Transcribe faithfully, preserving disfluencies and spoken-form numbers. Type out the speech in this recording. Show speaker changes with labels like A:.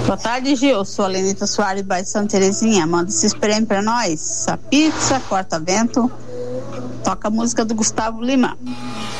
A: Boa tarde, Gil. Sou a Lenita Soares, bairro Santa Terezinha. Manda esse prêmio pra nós. A pizza, corta-vento. Toca a música do Gustavo Lima.